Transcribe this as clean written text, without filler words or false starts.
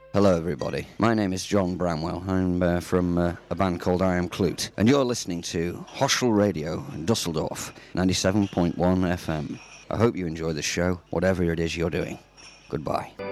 Hello everybody, my name is John Bramwell. I'm from a band called I Am Clute, and you're listening to Hoschel Radio in Dusseldorf, 97.1 FM. I hope you enjoy the show, whatever it is you're doing. Goodbye.